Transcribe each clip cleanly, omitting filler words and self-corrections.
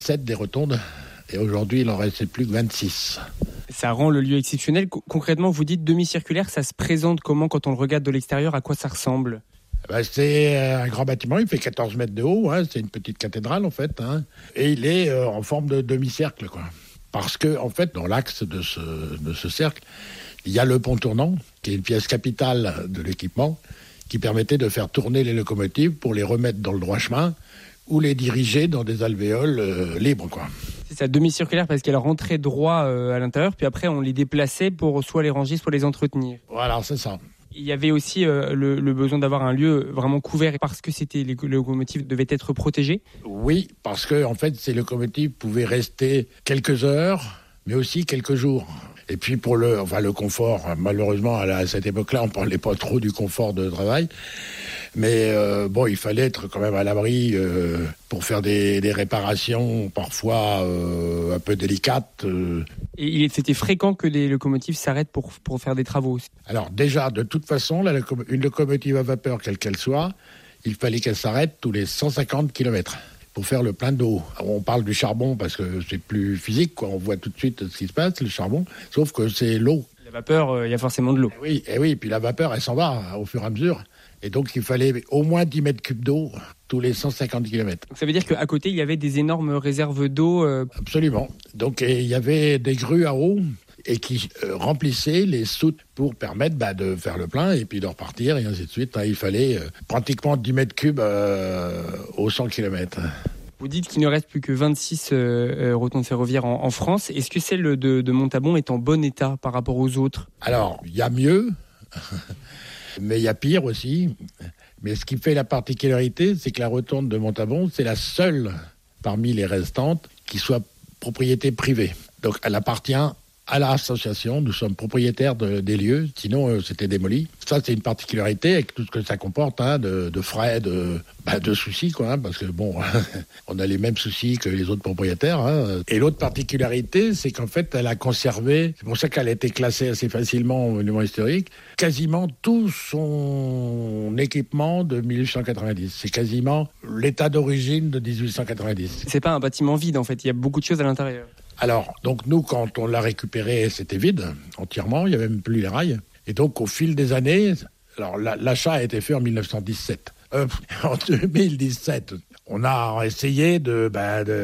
7 des rotondes. Et aujourd'hui, il en restait plus que 26. Ça rend le lieu exceptionnel. Concrètement, vous dites demi-circulaire, ça se présente comment quand on le regarde de l'extérieur? À quoi ça ressemble? C'est un grand bâtiment, il fait 14 mètres de haut, c'est une petite cathédrale en fait. Et il est en forme de demi-cercle, quoi. Parce que, en fait, dans l'axe de ce cercle, il y a le pont tournant, qui est une pièce capitale de l'équipement, qui permettait de faire tourner les locomotives pour les remettre dans le droit chemin ou les diriger dans des alvéoles libres, quoi. C'est ça, demi-circulaire parce qu'elle rentrait droit à l'intérieur, puis après on les déplaçait pour soit les ranger, soit les entretenir. Voilà, c'est ça. Il y avait aussi le besoin d'avoir un lieu vraiment couvert parce que les locomotives devaient être protégées. Oui, parce que en fait, ces locomotives pouvaient rester quelques heures, mais aussi quelques jours. Et puis pour le confort, malheureusement à cette époque-là, on ne parlait pas trop du confort de travail. Mais il fallait être quand même à l'abri pour faire des réparations parfois un peu délicates. Et c'était fréquent que les locomotives s'arrêtent pour faire des travaux. Alors déjà, de toute façon, une locomotive à vapeur, quelle qu'elle soit, il fallait qu'elle s'arrête tous les 150 km pour faire le plein d'eau. On parle du charbon parce que c'est plus physique, quoi. On voit tout de suite ce qui se passe, le charbon, sauf que c'est l'eau. La vapeur, il y a forcément de l'eau. Oui, puis la vapeur, elle s'en va au fur et à mesure. Et donc, il fallait au moins 10 mètres cubes d'eau tous les 150 km. Donc ça veut dire qu'à côté, il y avait des énormes réserves d'eau Absolument. Donc, il y avait des grues à eau et qui remplissaient les soutes pour permettre de faire le plein et puis de repartir et ainsi de suite. Il fallait pratiquement 10 mètres cubes aux 100 km. Vous dites qu'il ne reste plus que 26 rotondes ferroviaires en France. Est-ce que celle de Montabon est en bon état par rapport aux autres? Alors, il y a mieux, mais il y a pire aussi. Mais ce qui fait la particularité, c'est que la rotonde de Montabon, c'est la seule parmi les restantes qui soit propriété privée. Donc, elle appartient à l'association. Nous sommes propriétaires des lieux, sinon c'était démoli. Ça, c'est une particularité avec tout ce que ça comporte, de frais, de soucis, quoi, parce que on a les mêmes soucis que les autres propriétaires. Et l'autre particularité, c'est qu'en fait, elle a conservé, c'est pour ça qu'elle a été classée assez facilement au monument historique, quasiment tout son équipement de 1890. C'est quasiment l'état d'origine de 1890. C'est pas un bâtiment vide, en fait. Il y a beaucoup de choses à l'intérieur. Alors, donc nous, quand on l'a récupéré, c'était vide, entièrement, il n'y avait même plus les rails. Et donc, au fil des années, alors l'achat a été fait en 1917. En 2017, on a essayé de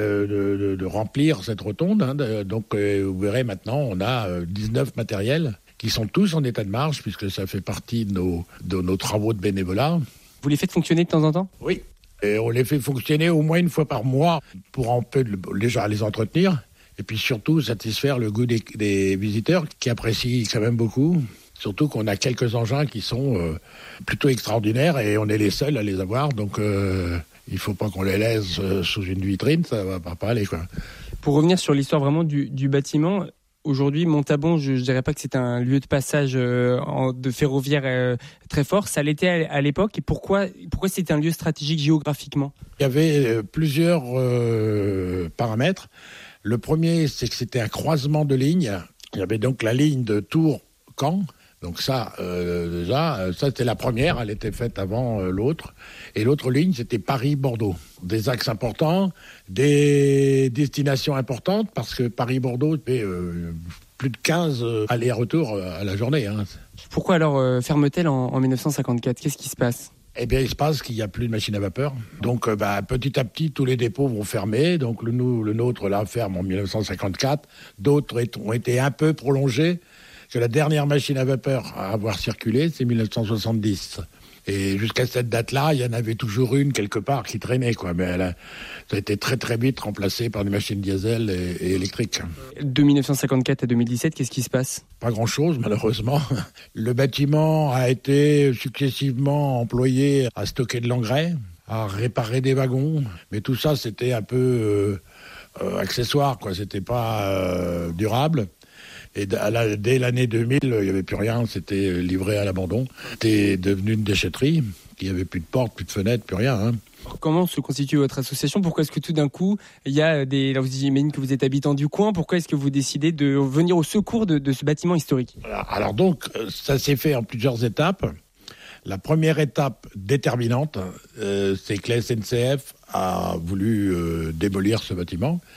remplir cette rotonde. Donc, vous verrez maintenant, on a 19 matériels qui sont tous en état de marche, puisque ça fait partie de nos travaux de bénévolat. Vous les faites fonctionner de temps en temps ? Oui, et on les fait fonctionner au moins une fois par mois pour un peu déjà les entretenir. Et puis surtout satisfaire le goût des visiteurs qui apprécient quand même beaucoup. Surtout qu'on a quelques engins qui sont plutôt extraordinaires et on est les seuls à les avoir. Donc il ne faut pas qu'on les laisse sous une vitrine, ça ne va pas aller, quoi. Pour revenir sur l'histoire vraiment du bâtiment, aujourd'hui Montabon, je ne dirais pas que c'est un lieu de passage de ferroviaire très fort. Ça l'était à l'époque. Et pourquoi c'était un lieu stratégique géographiquement ? Il y avait plusieurs paramètres. Le premier, c'est que c'était un croisement de lignes. Il y avait donc la ligne de Tours-Caen. Donc ça, ça c'était la première. Elle était faite avant l'autre. Et l'autre ligne, c'était Paris-Bordeaux. Des axes importants, des destinations importantes, parce que Paris-Bordeaux fait plus de 15 allers-retours à la journée. Pourquoi alors ferme-t-elle en 1954 ? Qu'est-ce qui se passe ? Eh bien, il se passe qu'il n'y a plus de machine à vapeur. Donc, petit à petit, tous les dépôts vont fermer. Donc, le nôtre, là, ferme en 1954. D'autres ont été un peu prolongés. Que la dernière machine à vapeur à avoir circulé, c'est 1970. Et jusqu'à cette date-là, il y en avait toujours une quelque part qui traînait, quoi. Mais ça a été très très vite remplacé par des machines diesel et électriques. De 1954 à 2017, qu'est-ce qui se passe ? Pas grand-chose, malheureusement. Le bâtiment a été successivement employé à stocker de l'engrais, à réparer des wagons. Mais tout ça, c'était un peu accessoire, quoi. C'était pas durable. Et dès l'année 2000, il n'y avait plus rien, c'était livré à l'abandon. C'était devenu une déchetterie, il n'y avait plus de portes, plus de fenêtres, plus rien. Comment se constitue votre association ? Pourquoi est-ce que tout d'un coup, il y a là vous imaginez que vous êtes habitant du coin, pourquoi est-ce que vous décidez de venir au secours de ce bâtiment historique ? Alors donc, ça s'est fait en plusieurs étapes. La première étape déterminante, c'est que la SNCF a voulu démolir ce bâtiment.